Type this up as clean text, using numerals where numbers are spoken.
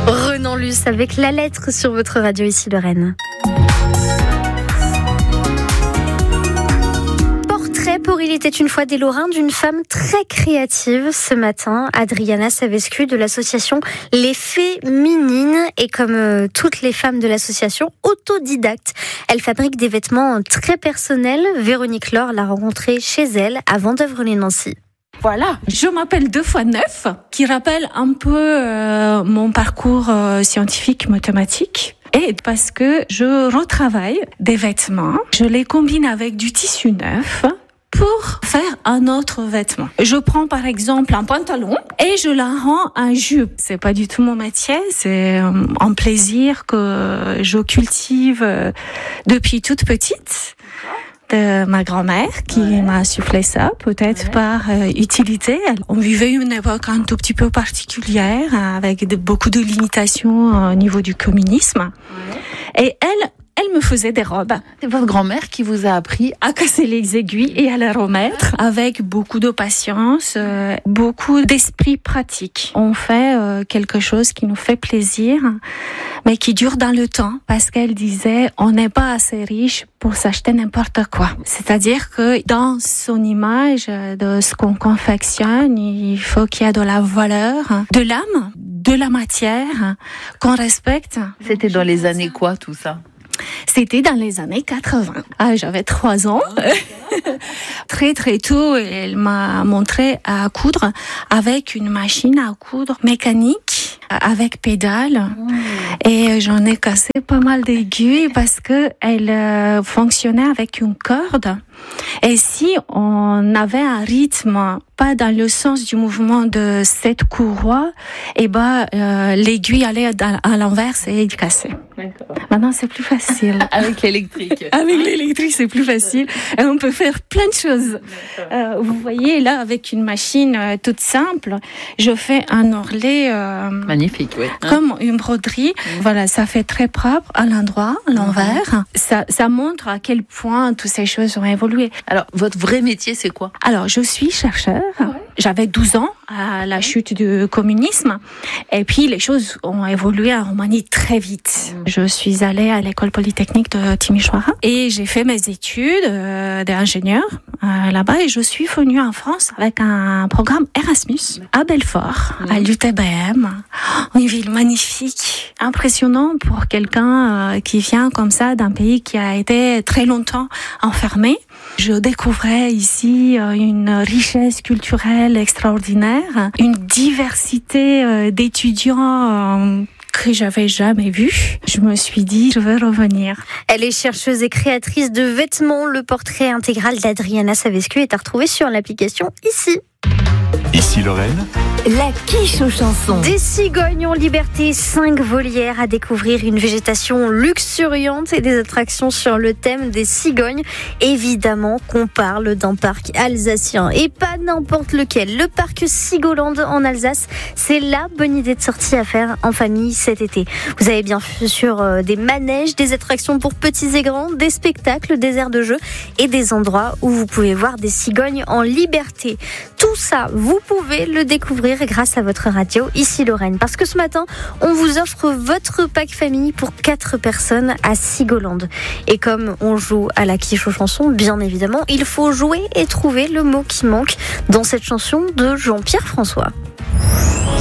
Renan Luce avec La Lettre sur votre radio ici Lorraine. Portrait pour Il était une fois des Lorrains d'une femme très créative. Ce matin, Adriana Savescu de l'association Les Féminines et comme toutes les femmes de l'association, autodidacte. Elle fabrique des vêtements très personnels. Véronique Laure l'a rencontrée chez elle à Vendeuvre-les-Nancy. Voilà, je m'appelle 2x9, qui rappelle un peu mon parcours scientifique mathématique. Et parce que je retravaille des vêtements, je les combine avec du tissu neuf pour faire un autre vêtement. Je prends par exemple un pantalon et je la rends en jupe. C'est pas du tout mon métier, c'est un plaisir que je cultive depuis toute petite. De ma grand-mère qui m'a soufflé ça, peut-être par utilité. On vivait une époque un tout petit peu particulière avec beaucoup de limitations au niveau du communisme. Et elle me faisait des robes. C'est votre grand-mère qui vous a appris à casser les aiguilles et à les remettre avec beaucoup de patience, beaucoup d'esprit pratique. On fait quelque chose qui nous fait plaisir, mais qui dure dans le temps, parce qu'elle disait on n'est pas assez riche pour s'acheter n'importe quoi. C'est-à-dire que dans son image de ce qu'on confectionne, il faut qu'il y ait de la valeur, de l'âme, de la matière, qu'on respecte. C'était dans les années quoi tout ça ? C'était dans les années 80. J'avais 3 ans. Très très tôt, elle m'a montré à coudre avec une machine à coudre mécanique, avec pédale. Et j'en ai cassé pas mal d'aiguilles parce que elle fonctionnait avec une corde. Et si on avait un rythme pas dans le sens du mouvement de cette courroie, l'aiguille allait à l'inverse et cassait. D'accord. Maintenant, c'est plus facile. Avec l'électrique. Avec l'électrique, c'est plus facile. Et on peut faire plein de choses. Vous voyez, là, avec une machine toute simple, je fais un ourlet magnifique, oui. Comme une broderie. Voilà, ça fait très propre à l'endroit, l'envers. Ça montre à quel point toutes ces choses ont évolué. Alors, votre vrai métier, c'est quoi ? Alors, je suis chercheur. J'avais 12 ans à la chute du communisme. Et puis, les choses ont évolué en Roumanie très vite. Je suis allée à l'école polytechnique de Timișoara et j'ai fait mes études d'ingénieur là-bas et je suis venue en France avec un programme Erasmus à Belfort, à l'UTBM. Une ville magnifique, impressionnant pour quelqu'un qui vient comme ça d'un pays qui a été très longtemps enfermé. Je découvrais ici une richesse culturelle extraordinaire, une diversité d'étudiants que j'avais jamais vu. Je me suis dit, je veux revenir. Elle est chercheuse et créatrice de vêtements. Le portrait intégral d'Adriana Savescu est à retrouver sur l'application Ici. Ici Lorraine. La quiche aux chansons. Des cigognes en liberté, 5 volières à découvrir, une végétation luxuriante et des attractions sur le thème des cigognes. Évidemment qu'on parle d'un parc alsacien et pas n'importe lequel. Le parc Sigoland en Alsace, c'est la bonne idée de sortie à faire en famille cet été. Vous avez bien sûr des manèges, des attractions pour petits et grands, des spectacles, des aires de jeu et des endroits où vous pouvez voir des cigognes en liberté. Tout ça, vous pouvez le découvrir grâce à votre radio Ici Lorraine. Parce que ce matin, on vous offre votre pack famille pour 4 personnes à Sigoland. Et comme on joue à la quiche aux chansons, bien évidemment, il faut jouer et trouver le mot qui manque dans cette chanson de Jean-Pierre François.